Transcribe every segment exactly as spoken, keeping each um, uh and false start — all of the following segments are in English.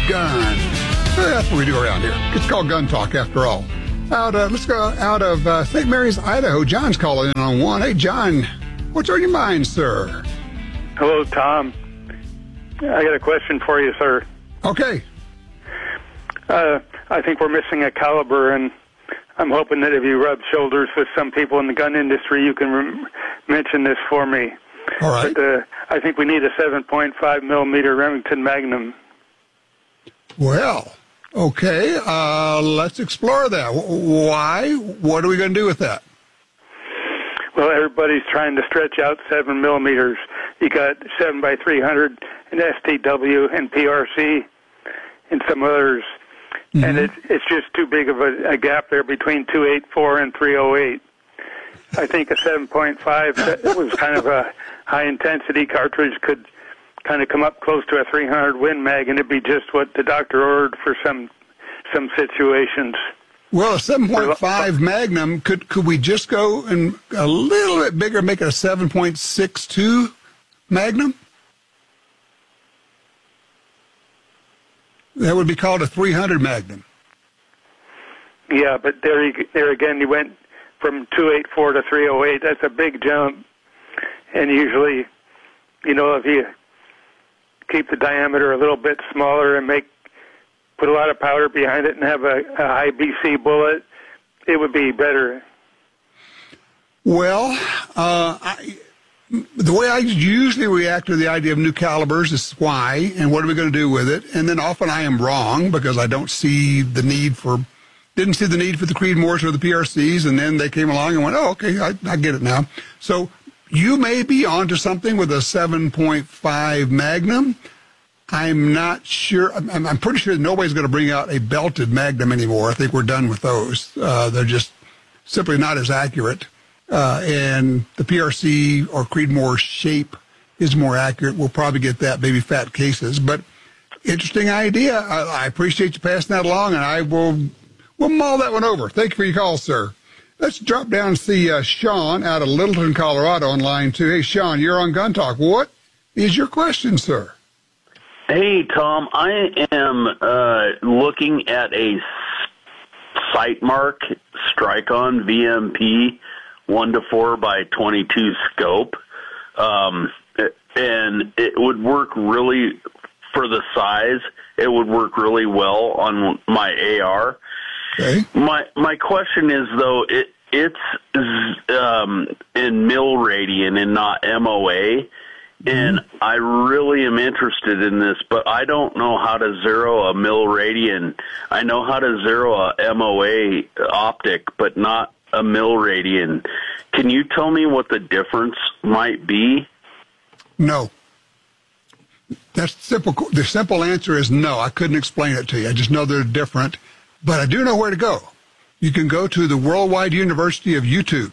gun. Well, that's what we do around here. It's called Gun Talk, after all. Out, uh, let's go out of uh, Saint Mary's, Idaho. John's calling in on one. Hey, John, what's on your mind, sir? Hello, Tom. I got a question for you, sir. Okay. Uh, I think we're missing a caliber, and I'm hoping that if you rub shoulders with some people in the gun industry, you can rem- mention this for me. All right. But, uh, I think we need a seven point five millimeter Remington Magnum. Well, okay. Uh, let's explore that. Why? What are we going to do with that? Well, everybody's trying to stretch out seven millimeters. You got seven by three hundred and S T W and P R C and some others. Mm-hmm. And it's it's just too big of a, a gap there between two eighty-four and three oh eight. I think a seven point five was kind of a high-intensity cartridge, could kind of come up close to a three hundred Win Mag, and it'd be just what the doctor ordered for some some situations. Well, a seven point five Magnum, could could we just go and a little bit bigger, make it a seven point six two Magnum? That would be called a three hundred Magnum. Yeah, but there, you, there again, you went from two eighty-four to three oh eight. That's a big jump. And usually, you know, if you keep the diameter a little bit smaller and make put a lot of powder behind it and have a, a high B C bullet, it would be better. Well, uh, I, the way I usually react to the idea of new calibers is why, and what are we going to do with it? And then often I am wrong because I don't see the need for, didn't see the need for the Creedmoors or the P R Cs, and then they came along and went, oh, okay, I, I get it now. So you may be onto something with a seven point five Magnum. I'm not sure. I'm, I'm pretty sure nobody's going to bring out a belted Magnum anymore. I think we're done with those. Uh, they're just simply not as accurate. Uh, and the P R C or Creedmoor shape is more accurate. We'll probably get that, baby fat cases. But interesting idea. I, I appreciate you passing that along, and I will we'll mull that one over. Thank you for your call, sir. Let's drop down and see uh, Sean out of Littleton, Colorado on line two. Hey, Sean, you're on Gun Talk. What is your question, sir? Hey, Tom, I am uh, looking at a Sightmark Strike-On V M P one to four by twenty-two scope, um, and it would work really, for the size, it would work really well on my A R. Okay. My my question is, though, it it's um, in mil radian and not M O A. And I really am interested in this, but I don't know how to zero a mil radian. I know how to zero a M O A optic, but not a mil radian. Can you tell me what the difference might be? No. That's simple. The simple answer is no. I couldn't explain it to you. I just know they're different, but I do know where to go. You can go to the Worldwide University of YouTube.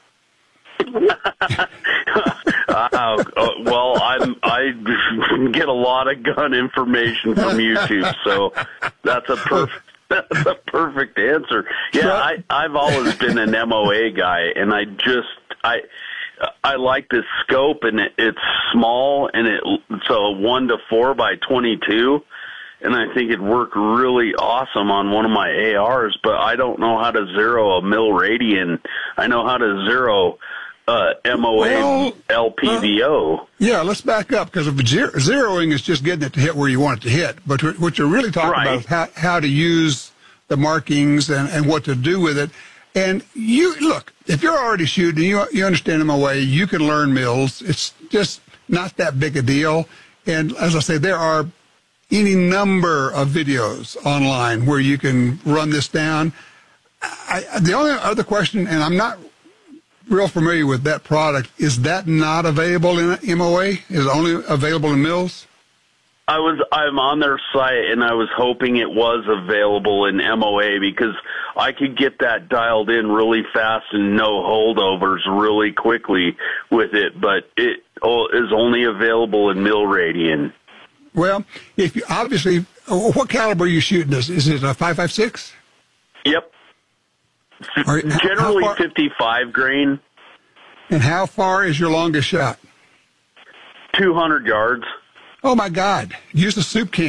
Uh, uh, well, I'm, I get a lot of gun information from YouTube, so that's a perfect that's a perfect answer. Yeah, I, I've always been an M O A guy, and I just I I like this scope, and it, it's small, and it so one to four by twenty-two, and I think it'd work really awesome on one of my A Rs. But I don't know how to zero a mil radian. I know how to zero Uh, M O A well, L P V O. Uh, yeah, let's back up, because zero, zeroing is just getting it to hit where you want it to hit. But what you're really talking right. about is how, how to use the markings and, and what to do with it. And you look, if you're already shooting, you you understand M O A, you can learn mils. It's just not that big a deal. And as I say, there are any number of videos online where you can run this down. I, the only other question, and I'm not real familiar with that product, is that not available in M O A? Is it only available in mils? I was I'm on their site, and I was hoping it was available in M O A, because I could get that dialed in really fast and no holdovers really quickly with it, but it is only available in mil radian. Well, if you, obviously, what caliber are you shooting this? Is it a five five six? Yep. Are, Generally far, fifty-five grain. And how far is your longest shot? two hundred yards. Oh, my God. Use a soup can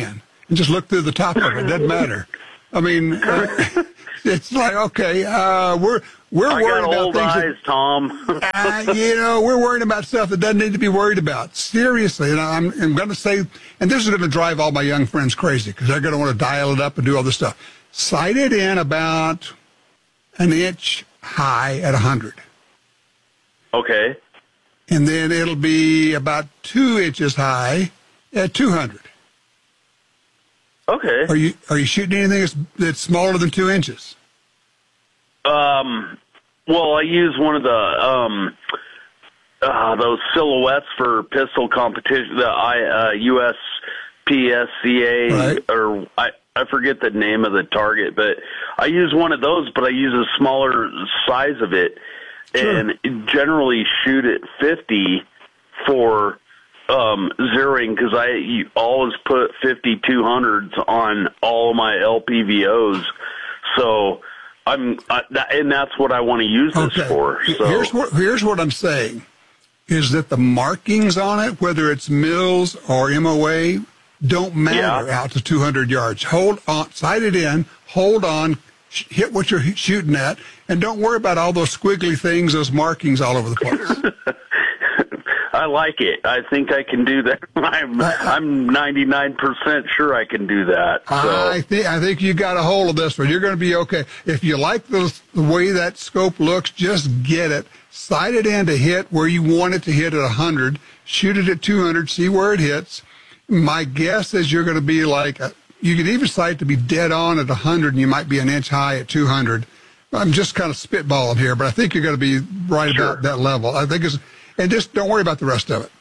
and just look through the top of it. Doesn't matter. I mean, uh, it's like, okay, uh, we're we're I worried got about old things. eyes, that, Tom. uh, you know, we're worried about stuff that doesn't need to be worried about. Seriously, and I'm, I'm going to say, and this is going to drive all my young friends crazy because they're going to want to dial it up and do all this stuff. Sight it in about an inch high at one hundred. Okay. And then it'll be about two inches high at two hundred. Okay. Are you are you shooting anything that's, that's smaller than two inches? Um. Well, I use one of the um uh, those silhouettes for pistol competition. The I uh, U S P S C A Right. or I I forget the name of the target, but I use one of those, but I use a smaller size of it, Sure. and generally shoot at fifty for um, zeroing because I you always put fifty-two hundreds on all of my L P V Os. So I'm, I, that, and that's what I want to use this Okay. for. So Here's what here's what I'm saying is that the markings on it, whether it's Mills or M O A, don't matter Yeah. out to two hundred yards. Hold on, sight it in, hold on, sh- hit what you're shooting at, and don't worry about all those squiggly things, those markings all over the place. I like it. I think I can do that. I'm I'm ninety-nine percent sure I can do that. So. I think I think you got a hold of this one. You're going to be okay. If you like the, the way that scope looks, just get it, sight it in to hit where you want it to hit at one hundred, shoot it at two hundred, see where it hits. My guess is you're going to be like, a, you could even sight to be dead on at one hundred, and you might be an inch high at two hundred. I'm just kind of spitballing here, but I think you're going to be right Sure. about that level. I think it's, and just don't worry about the rest of it.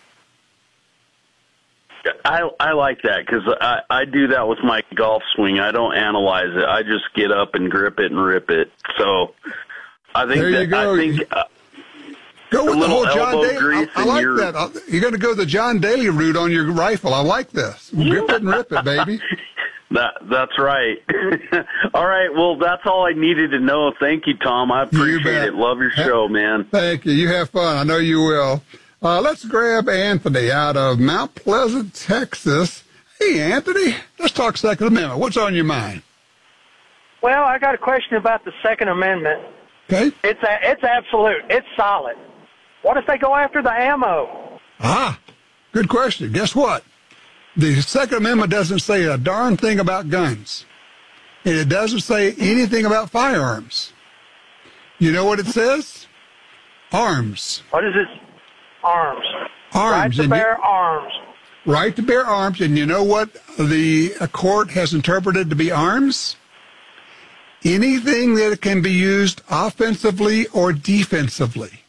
I I like that because I, I do that with my golf swing. I don't analyze it. I just get up and grip it and rip it. So I think There that you go. I think uh, Go with a the whole little John elbow Daly. I, grease I in like your- that. I- You're going to go the John Daly route on your rifle. I like this. Grip it and rip it, baby. that that's right. All right. Well, that's all I needed to know. Thank you, Tom. I appreciate bet. it. Love your Ha- show, man. Thank you. You have fun. I know you will. Uh, let's grab Anthony out of Mount Pleasant, Texas. Hey, Anthony. Let's talk Second Amendment. What's on your mind? Well, I got a question about the Second Amendment. Okay. It's a, it's absolute. It's solid. What if they go after the ammo? Ah, good question. Guess what? The Second Amendment doesn't say a darn thing about guns. And it doesn't say anything about firearms. You know what it says? Arms. What is it? Arms. Arms. Right to And you- bear arms. right to bear arms. And you know what the court has interpreted to be arms? Anything that can be used offensively or defensively.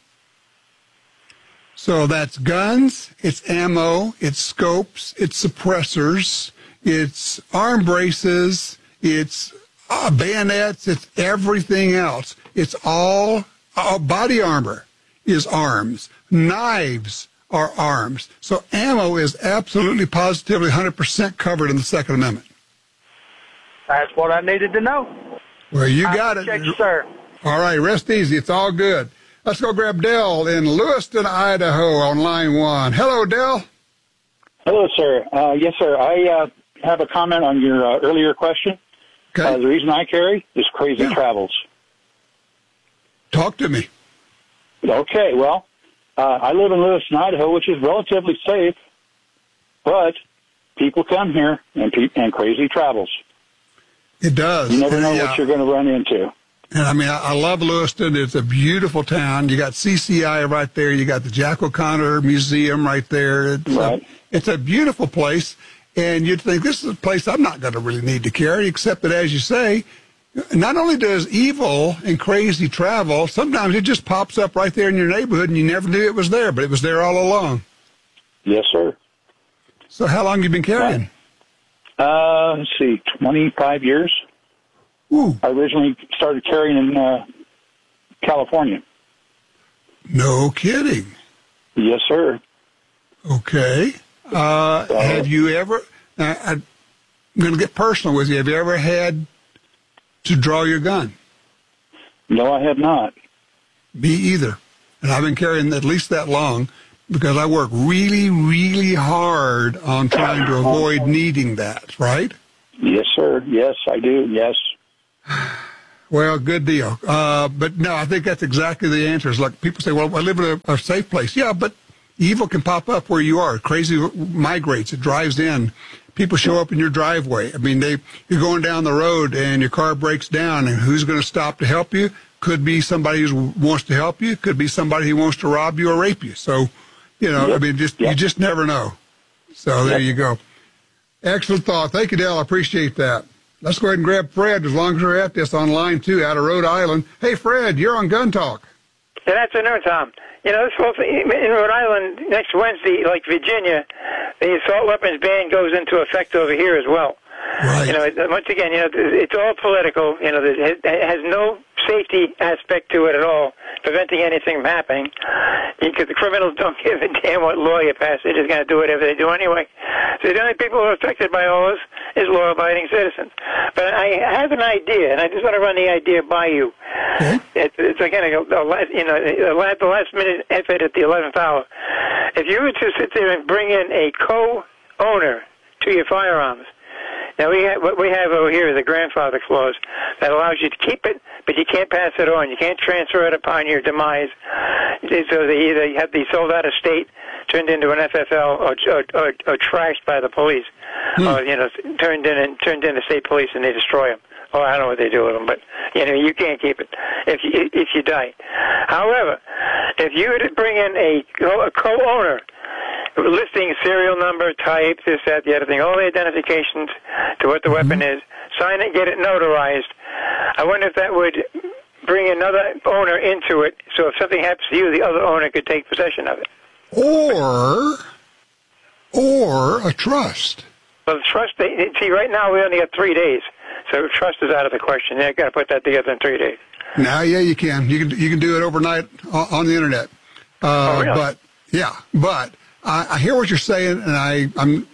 So that's guns, it's ammo, it's scopes, it's suppressors, it's arm braces, it's uh, bayonets, it's everything else. It's all uh, body armor is arms. Knives are arms. So ammo is absolutely positively one hundred percent covered in the Second Amendment. That's what I needed to know. Well, you got I it. appreciate you, sir. All right, rest easy. It's all good. Let's go grab Dell in Lewiston, Idaho on line one. Hello, Dell. Hello, sir. Uh, yes, sir. I uh, have a comment on your uh, earlier question. Okay. Uh, the reason I carry is crazy Yeah. travels. Talk to me. Okay, well, uh, I live in Lewiston, Idaho, which is relatively safe, but people come here and pe- and crazy travels. It does. You never know Yeah. what you're going to run into. And I mean, I, I love Lewiston. It's a beautiful town. You got C C I right there. You got the Jack O'Connor Museum right there. It's, Right. a, it's a beautiful place. And you'd think this is a place I'm not going to really need to carry, except that, as you say, not only does evil and crazy travel, sometimes it just pops up right there in your neighborhood and you never knew it was there, but it was there all along. Yes, sir. So how long you been carrying? Uh, let's see, twenty-five years. Ooh, I originally started carrying in uh, California. no kidding. Yes, sir. Okay. Uh, have you ever, uh, I'm going to get personal with you. Have you ever had to draw your gun? No, I have not. Me either. And I've been carrying at least that long because I work really, really hard on trying to avoid needing that, right? Yes, sir. Yes, I do. Yes. Well, good deal. Uh, but no, I think that's exactly the answer. It's like people say, well, I live in a, a safe place. Yeah, but evil can pop up where you are. Crazy migrates. It drives in. People show up in your driveway. I mean, they you're going down the road and your car breaks down, and who's going to stop to help you? Could be somebody who wants to help you. Could be somebody who wants to rob you or rape you. So, you know, Yep. I mean, just Yep. you just never know. So there Yep. you go. Excellent thought. Thank you, Dale. I appreciate that. Let's go ahead and grab Fred, as long as we're at this, on line two out of Rhode Island. Hey, Fred, you're on Gun Talk. Good afternoon, Tom. You know, this whole thing, in Rhode Island, next Wednesday, like Virginia, the assault weapons ban goes into effect over here as well. Right. You know, it- once again, you know, it's all political. You know, it it has no safety aspect to it at all, preventing anything from happening. Because the criminals don't give a damn what law you pass. They're just going to do whatever they do anyway. So the only people who are affected by all this is law-abiding citizens. But I have an idea, and I just want to run the idea by you. Okay. It's, it's again, a, a, last- you know, a la- the last-minute effort at the eleventh hour. If you were to sit there and bring in a co-owner to your firearms, now we have, what we have over here is a grandfather clause that allows you to keep it, but you can't pass it on. You can't transfer it upon your demise. So they either have to be sold out of state, turned into an F F L, or or, or, or trashed by the police, Hmm. or you know, turned in and turned into state police and they destroy them. Oh, I don't know what they do with them, but you know, you can't keep it if you if you die. However, if you were to bring in a, a co-owner, listing serial number, type, this, that, the other thing, all the identifications to what the Mm-hmm. weapon is, sign it, get it notarized. I wonder if that would bring another owner into it, so if something happens to you, the other owner could take possession of it. Or, or a trust. Well, the trust, they, see, right now we only have three days, so trust is out of the question. They've got to put that together in three days. Now, yeah, you can. You can you can do it overnight on, on the internet. Uh, Oh, really? But yeah, but I, I hear what you're saying, and I I'm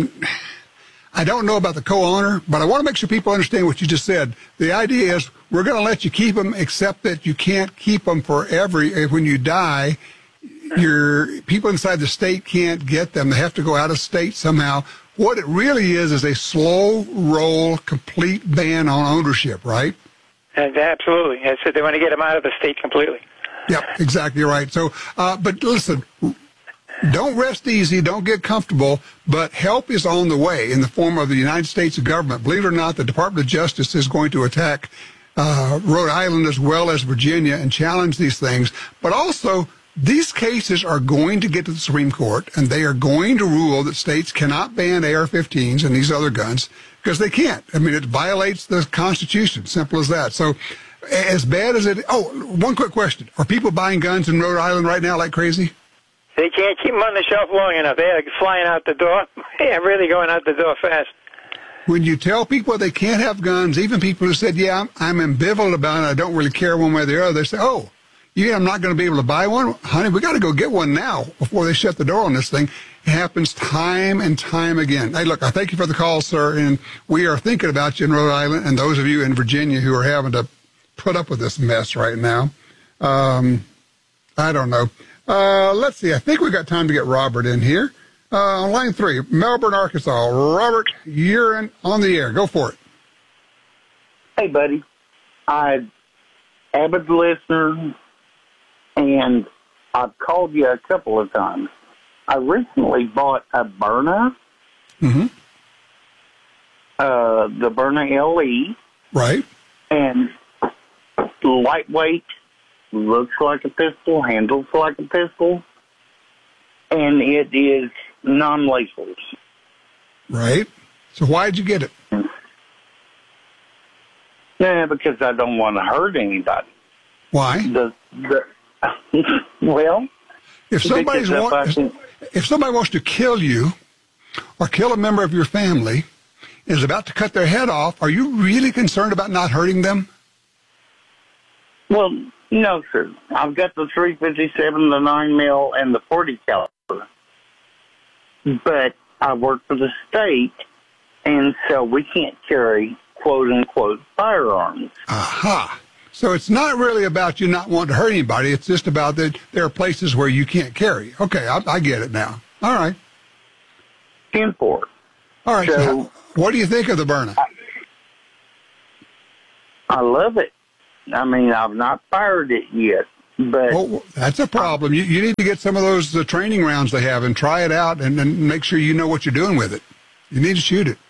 I don't know about the co-owner, but I want to make sure people understand what you just said. The idea is we're going to let you keep them, except that you can't keep them forever. If when you die, your people inside the state can't get them. They have to go out of state somehow. What it really is is a slow roll, complete ban on ownership, right? And absolutely. I said they want to get them out of the state completely. Yep, exactly right. So, uh, but listen, don't rest easy, don't get comfortable, but help is on the way in the form of the United States government. Believe it or not, the Department of Justice is going to attack uh, Rhode Island as well as Virginia and challenge these things. But also, these cases are going to get to the Supreme Court, and they are going to rule that states cannot ban A R fifteens and these other guns because they can't. I mean, it violates the Constitution, simple as that. So as bad as it, oh, one quick question. Are people buying guns in Rhode Island right now like crazy? They can't keep them on the shelf long enough. They're flying out the door. They're really going out the door fast. When you tell people they can't have guns, even people who said, yeah, I'm, I'm ambivalent about it, I don't really care one way or the other, they say, oh, you mean I'm not going to be able to buy one? Honey, we got to go get one now before they shut the door on this thing. It happens time and time again. Hey, look, I thank you for the call, sir, and we are thinking about you in Rhode Island and those of you in Virginia who are having to put up with this mess right now. Um, I don't know. Uh, let's see. I think we got time to get Robert in here. Uh, on line three, Melbourne, Arkansas. Robert, you're in, on the air. Go for it. Hey, buddy. I'm avid listener, and I've called you a couple of times. I recently bought a Byrna, Mm-hmm. uh, the Byrna L E, Right. and lightweight, looks like a pistol, handles like a pistol, and it is non-lethal. Right. So why'd you get it? Yeah, because I don't want to hurt anybody. Why? The, the well, If somebody's because if I want, can- if somebody wants to kill you or kill a member of your family and is about to cut their head off, are you really concerned about not hurting them? Well, no, sir. I've got the three fifty-seven, the nine mil, and the forty caliber. But I work for the state, and so we can't carry quote-unquote firearms. Aha. So it's not really about you not wanting to hurt anybody. It's just about that there are places where you can't carry. Okay, I, I get it now. All right. ten four. All right. So, So, What do you think of the Byrna? I love it. I mean, I've not fired it yet, but Well, that's a problem. You, you need to get some of those uh, training rounds they have and try it out and, and make sure you know what you're doing with it. You need to shoot it.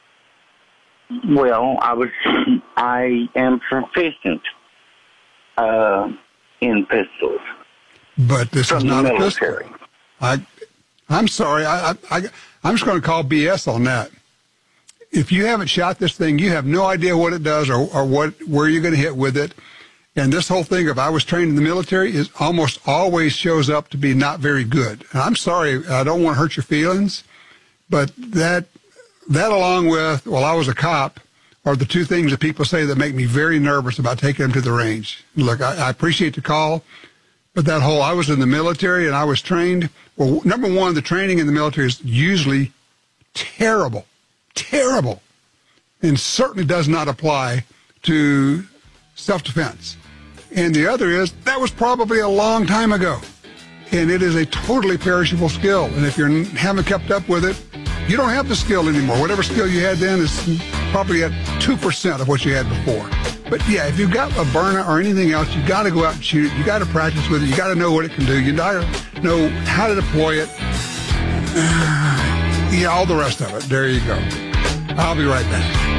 well, I was I am proficient uh, in pistols. But this From is the not a military. pistol. I, I'm sorry. I, I, I, I'm just going to call B S on that. If you haven't shot this thing, you have no idea what it does or, or what where you're going to hit with it. And this whole thing, if I was trained in the military, is almost always shows up to be not very good. And I'm sorry. I don't want to hurt your feelings, but that that along with, well, I was a cop, are the two things that people say that make me very nervous about taking them to the range. Look, I, I appreciate the call. But that whole, I was in the military and I was trained. Well, number one, the training in the military is usually terrible, terrible, and certainly does not apply to self-defense. And the other is, that was probably a long time ago. And it is a totally perishable skill. And if you haven't kept up with it, you don't have the skill anymore. Whatever skill you had then is probably at two percent of what you had before. But yeah, if you've got a Byrna or anything else, you got to go out and shoot it. You got to practice with it. You got to know what it can do. You got to know how to deploy it. Uh, yeah, all the rest of it. There you go. I'll be right back.